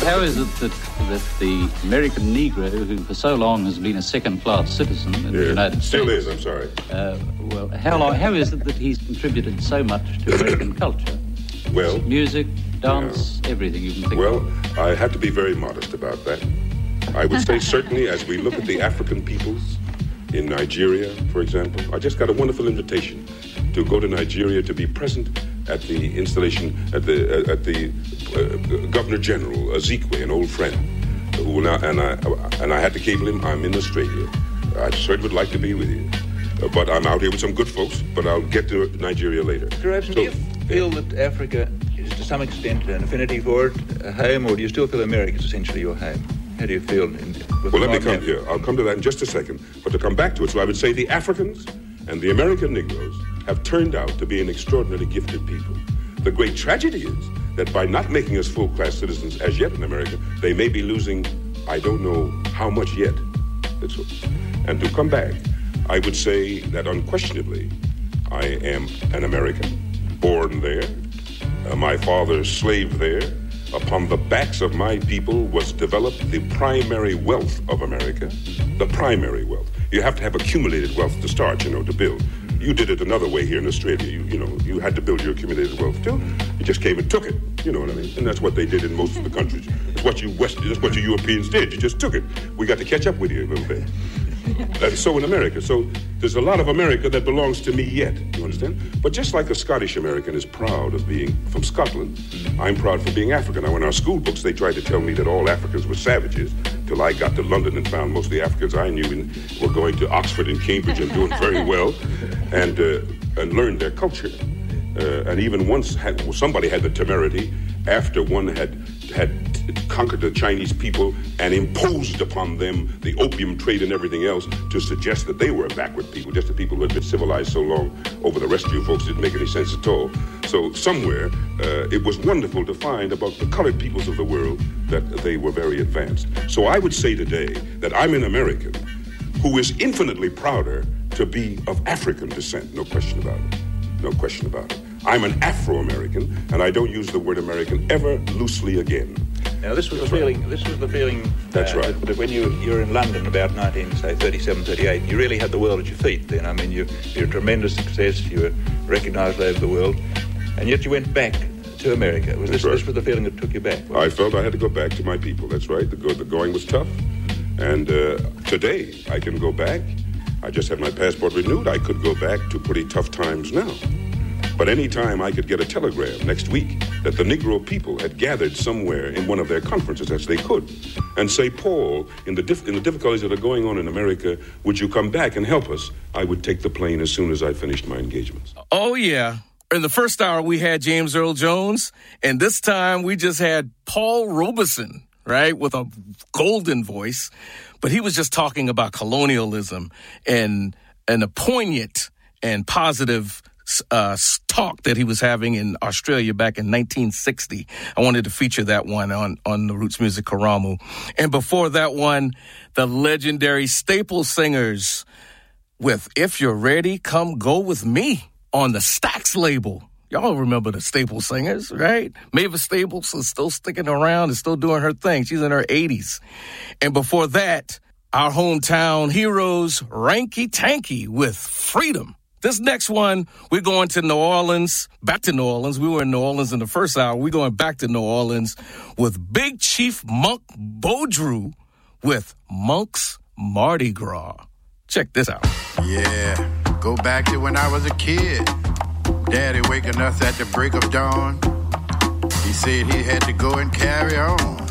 how is it that the American Negro, who for so long has been a second-class citizen in the United States... Still is, I'm sorry. How is it that he's contributed so much to American culture? Well... Music, dance, everything you can think of. Well, I have to be very modest about that. I would say certainly as we look at the African peoples in Nigeria, for example, I just got a wonderful invitation to go to Nigeria to be present at the installation at the Governor General Ezekwe, an old friend, who will now and I had to cable him. I'm in Australia. I certainly would like to be with you, but I'm out here with some good folks. But I'll get to Nigeria later. Mr. Robson, do you feel that Africa is to some extent an affinity for it, a home, or do you still feel America is essentially your home? How do you feel? Well, let me come here. I'll come to that in just a second. But to come back to it, so I would say the Africans and the American Negroes have turned out to be an extraordinarily gifted people. The great tragedy is that by not making us full-class citizens as yet in America, they may be losing, I don't know how much yet. And to come back, I would say that unquestionably, I am an American, born there. My father slaved there. Upon the backs of my people was developed the primary wealth of America, the primary wealth. You have to have accumulated wealth to start, to build. You did it another way here in Australia. You had to build your accumulated wealth too. You just came and took it. You know what I mean? And that's what they did in most of the countries. That's what you Europeans did. You just took it. We got to catch up with you a little bit. That's so in America. So there's a lot of America that belongs to me yet, you understand? But just like a Scottish American is proud of being from Scotland, I'm proud for being African. Now, in our school books, they tried to tell me that all Africans were savages, till I got to London and found most of the Africans I knew were going to Oxford and Cambridge and doing very well, and learned their culture. And even once somebody had the temerity, after one had conquered the Chinese people and imposed upon them the opium trade and everything else, to suggest that they were a backward people, just the people who had been civilized so long over the rest of you folks didn't make any sense at all. So somewhere, it was wonderful to find about the colored peoples of the world that they were very advanced. So I would say today that I'm an American who is infinitely prouder to be of African descent, no question about it. No question about it. I'm an Afro-American, and I don't use the word American ever loosely again. Now, this was the feeling. This was the feeling. That's right. That when you were in London about 1937, 38, you really had the world at your feet. Then, I mean, you're a tremendous success. You were recognised over the world, and yet you went back to America. This was the feeling that took you back? I felt I had to go back to my people. That's right. The going was tough, and today I can go back. I just had my passport renewed. I could go back to pretty tough times now. But any time I could get a telegram next week that the Negro people had gathered somewhere in one of their conferences, as they could, and say, Paul, in the difficulties that are going on in America, would you come back and help us? I would take the plane as soon as I finished my engagements. Oh, yeah. In the first hour, we had James Earl Jones, and this time we just had Paul Robeson, right, with a golden voice. But he was just talking about colonialism and a poignant and positive talk that he was having in Australia back in 1960. I wanted to feature that one on the Roots Music Karamu. And before that one, the legendary Staple Singers with If You're Ready, Come Go With Me on the Stax label. Y'all remember the Staple Singers, right? Mavis Staples is still sticking around and still doing her thing. She's in her 80s. And before that, our hometown heroes, Ranky Tanky with Freedom. This next one, we're going to New Orleans, back to New Orleans. We were in New Orleans in the first hour. We're going back to New Orleans with Big Chief Monk Beaudrew with Monk's Mardi Gras. Check this out. Yeah, go back to when I was a kid. Daddy waking us at the break of dawn. He said he had to go and carry on.